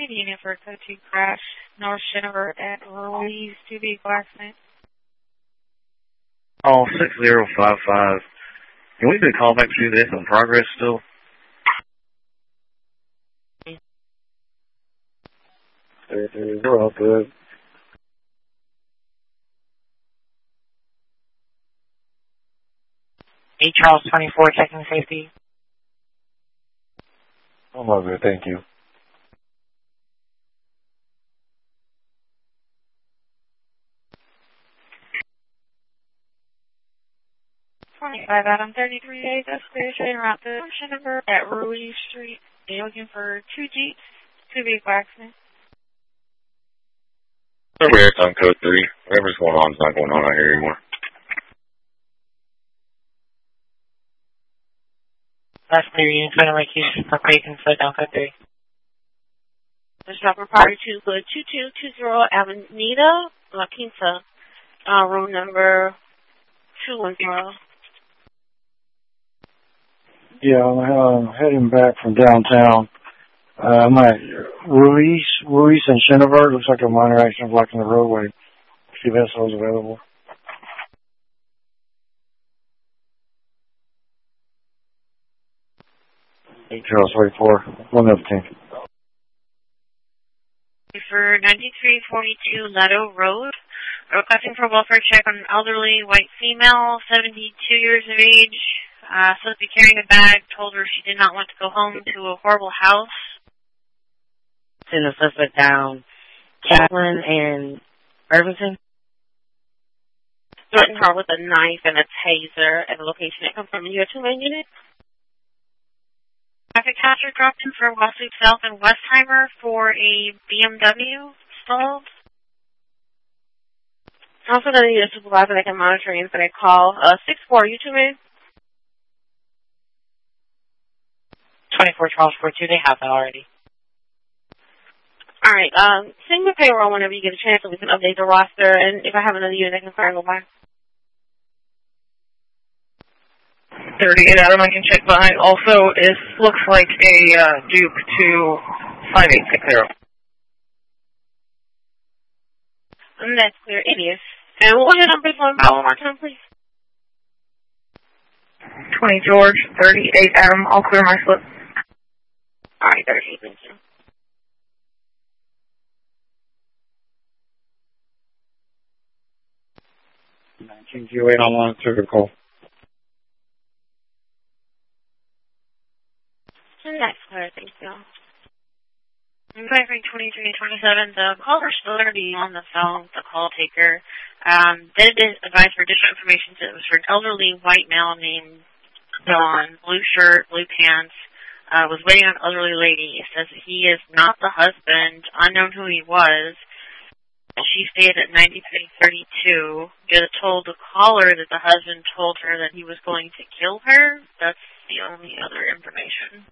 City unit for a code 2 crash, North Shinnever at Ruiz, 2 vehicle accident. Call 6055. Can we do a call back to this in progress still? You're all good. Hey, Charles 24, checking safety. I'm all good, thank you. 25 out on 33 days, that's clear, straight around to Shinnever at Ruiz Street. They're looking for 2 Jeeps, 2 vehicle accidents. We're on code 3. Whatever's going on is not going on out here anymore. That's clear, unit 20 location for Clayton, slow down code 3. The shopper prior to the 2220 Avenida, La Quinta, room number 210. Yeah, I'm heading back from downtown. I'm at Ruiz and Shinnever. Looks like a minor accident blocking the roadway. See if vessels available. Charles 44, 115. For 9342 Leto Road, requesting for welfare check on an elderly white female, 72 years of age, supposed to be carrying a bag, told her she did not want to go home to a horrible house. Send the suspect down Kaplan and Irvington. Threatened her with a knife and a taser at a location that comes from the U.S. main unit. Traffic hazard dropped in for Westwood South and Westheimer for a BMW stalled. Also going to need a supervisor that can monitor incident call. 6-4, you two man. 24 Charles 42, they have that already. Alright, send me payroll whenever you get a chance so we can update the roster, and if I have another unit, I can fire go by. 38 Adam, I can check behind. Also, it looks like a Duke to 5860. And that's clear, it is. And what was your number one more time, please? 20 George, 38 Adam, I'll clear my slip. Alright, 38, thank you. 1908 online, took a call. And that's clear, thank you. I'm going for 2327. The caller's still going to be on the phone, the call taker. Did advise for additional information. It was for an elderly white male named Don, blue shirt, blue pants, was waiting on an elderly lady. It says that he is not the husband, unknown who he was. She stayed at 9332. Just told the caller that the husband told her that he was going to kill her. That's the only other information.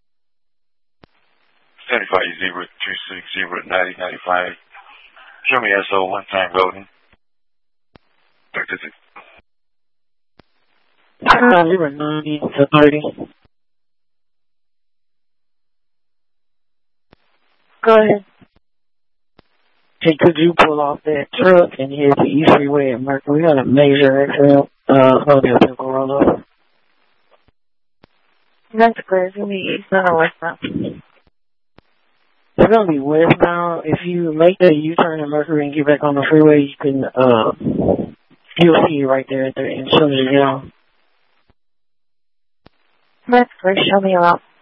75-0-260-9095. Show me SO one-time voting. Dr. You were 90 to 30. Go ahead. Hey, could you pull off that truck and head to East Freeway at Mercury? We got a major accident. Probably a vehicle rollover. That's clear. It's going to be eastbound or westbound. It's going to be westbound. If you make the U-turn in Mercury and get back on the freeway, you can, you'll see it right there at the end. Show me the That's clear. Show me around.